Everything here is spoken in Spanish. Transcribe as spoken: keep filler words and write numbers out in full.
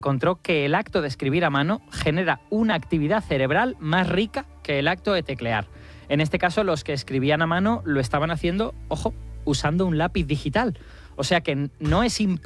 encontró que el acto de escribir a mano genera una actividad cerebral más rica que el acto de teclear. En este caso, los que escribían a mano lo estaban haciendo, ojo, usando un lápiz digital. O sea que no es imposible